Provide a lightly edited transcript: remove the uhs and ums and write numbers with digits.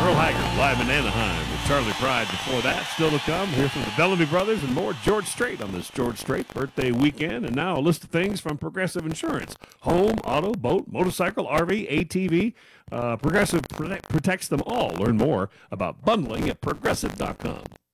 Earl Haggard live in Anaheim with Charlie Pride. Before that, still to come, hear from the Bellamy Brothers and more George Strait on this George Strait birthday weekend. And now a list of things from Progressive Insurance. Home, auto, boat, motorcycle, RV, ATV. Progressive protects them all. Learn more about bundling at Progressive.com.